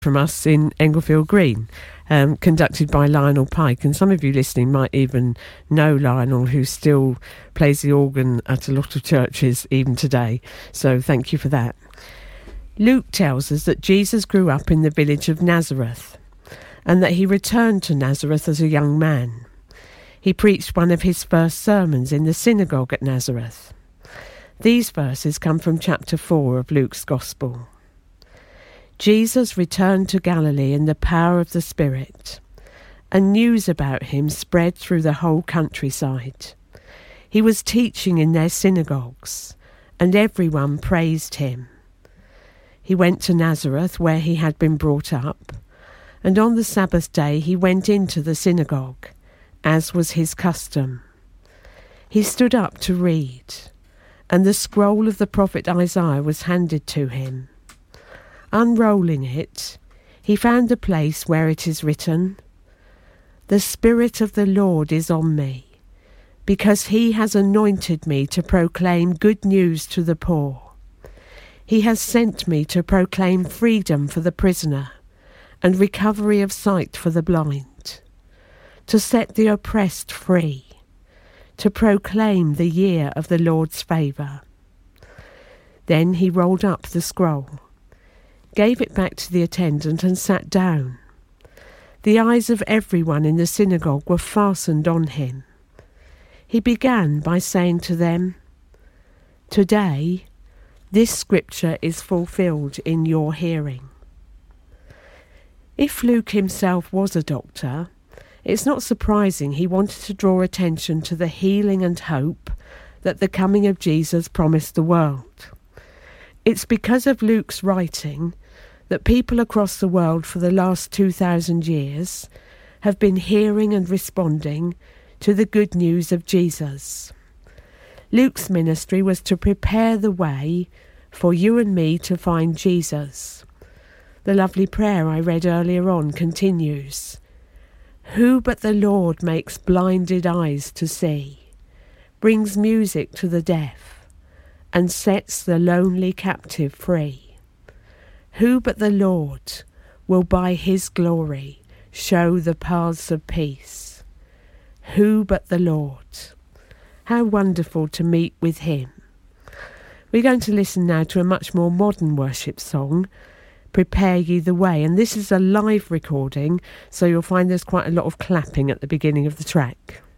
from us in Englefield Green, conducted by Lionel Pike. And some of you listening might even know Lionel, who still plays the organ at a lot of churches even today. So thank you for that. Luke tells us that Jesus grew up in the village of Nazareth and that he returned to Nazareth as a young man. He preached one of his first sermons in the synagogue at Nazareth. These verses come from chapter 4 of Luke's Gospel. Jesus returned to Galilee in the power of the Spirit, and news about him spread through the whole countryside. He was teaching in their synagogues, and everyone praised him. He went to Nazareth, where he had been brought up, and on the Sabbath day he went into the synagogue, as was his custom. He stood up to read, and the scroll of the prophet Isaiah was handed to him. Unrolling it, he found a place where it is written, "The Spirit of the Lord is on me, because he has anointed me to proclaim good news to the poor. He has sent me to proclaim freedom for the prisoner and recovery of sight for the blind, to set the oppressed free, to proclaim the year of the Lord's favour." Then he rolled up the scroll, gave it back to the attendant and sat down. The eyes of everyone in the synagogue were fastened on him. He began by saying to them, "Today, this scripture is fulfilled in your hearing." If Luke himself was a doctor, it's not surprising he wanted to draw attention to the healing and hope that the coming of Jesus promised the world. It's because of Luke's writing that people across the world for the last 2,000 years have been hearing and responding to the good news of Jesus. Luke's ministry was to prepare the way for you and me to find Jesus. The lovely prayer I read earlier on continues, "Who but the Lord makes blinded eyes to see, brings music to the deaf, and sets the lonely captive free? Who but the Lord will by his glory show the paths of peace? Who but the Lord?" How wonderful to meet with him. We're going to listen now to a much more modern worship song, "Prepare Ye the Way," and this is a live recording, so you'll find there's quite a lot of clapping at the beginning of the track.